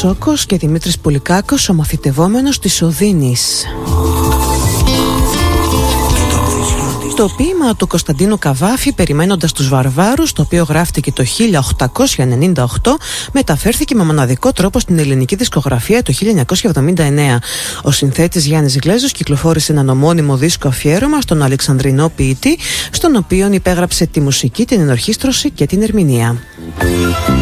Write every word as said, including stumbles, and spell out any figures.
Σόκος και Δημήτρης Πουλικάκος, ομοθητευόμενος της Οδύνης. Το ποίημα του Κωνσταντίνου Καβάφη «Περιμένοντας τους βαρβάρους», το οποίο γράφτηκε το χίλια οκτακόσια ενενήντα οκτώ, μεταφέρθηκε με μοναδικό τρόπο στην ελληνική δισκογραφία το χίλια εννιακόσια εβδομήντα εννέα. Ο συνθέτης Γιάννης Γλέζος κυκλοφόρησε έναν ομώνυμο δίσκο αφιέρωμα στον Αλεξανδρινό ποιητή, στον οποίο υπέγραψε τη μουσική, την ενορχήστρωση και την ερμηνεία.